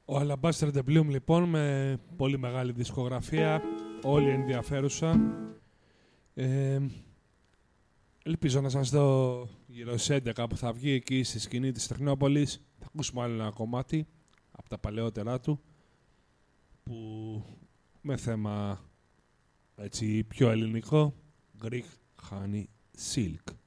Ο Alabaster The Bloom λοιπόν, με πολύ μεγάλη δισκογραφία, όλη ενδιαφέρουσα. Ελπίζω να σας δω γύρω στις 11 που θα βγει εκεί στη σκηνή της Τεχνόπολης. Θα ακούσουμε άλλο ένα κομμάτι από τα παλαιότερά του, που με θέμα έτσι πιο ελληνικό, Greek Honey Silk.